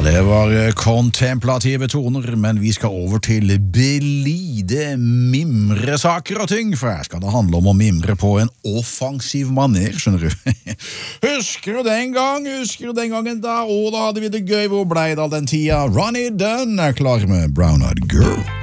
Det var kontemplative toner, men vi skal over til belide mimresaker og ting, for her skal det handle om å mimre på en offensiv maner, skjønner du. Husker du den gangen da, da hadde vi det gøy, hvor ble det av den tida? Ronny Dunn er klar med Brown Eyed Girl.